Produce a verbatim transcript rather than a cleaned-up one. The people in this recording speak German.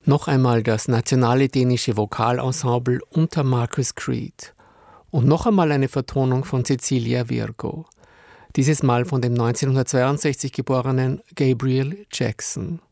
Noch einmal das nationale dänische Vokalensemble unter Marcus Creed. Und noch einmal eine Vertonung von Cecilia Virgo. Dieses Mal von dem neunzehnhundertzweiundsechzig geborenen Gabriel Jackson.